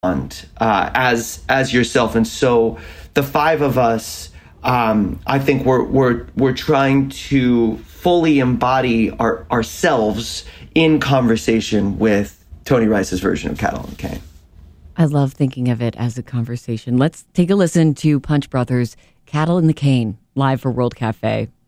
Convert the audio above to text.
as yourself. And so the five of us, I think we're trying to fully embody ourselves in conversation with Tony Rice's version of Cattle and Cane. I love thinking of it as a conversation. Let's take a listen to Punch Brothers' Cattle in the Cane, live for World Cafe.